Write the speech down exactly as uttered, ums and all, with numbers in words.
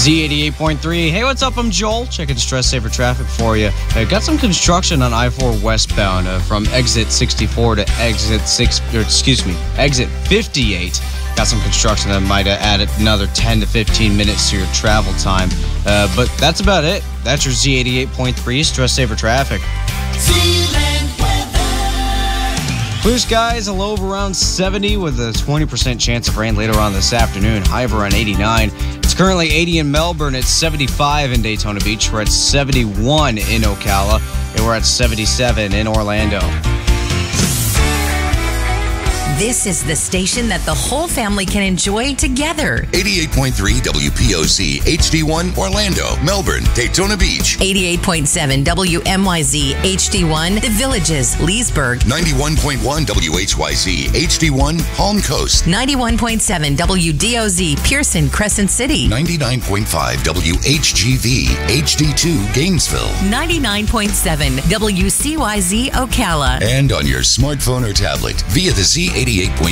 Z eighty-eight point three. Hey, what's up? I'm Joel. Checking Stress Saver traffic for you. Uh, got some construction on I four westbound uh, from exit sixty-four to exit six, or excuse me, exit fifty-eight. Got some construction that might have added another ten to fifteen minutes to your travel time. Uh, but that's about it. That's your Z eighty-eight point three Stress Saver traffic. Blue skies, a low of around seventy with a twenty percent chance of rain later on this afternoon. High of around eighty-nine. It's currently eighty in Melbourne. It's seventy-five in Daytona Beach. We're at seventy-one in Ocala. And we're at seventy-seven in Orlando. This is the station that the whole family can enjoy together. eighty-eight point three W P O C H D one Orlando, Melbourne, Daytona Beach. eighty-eight point seven W M Y Z H D one The Villages, Leesburg. ninety-one point one W H Y Z H D one Palm Coast. ninety-one point seven W D O Z Pearson, Crescent City. ninety-nine point five W H G V H D two Gainesville. ninety-nine point seven W C Y Z Ocala. And on your smartphone or tablet via the Z eighty-eight point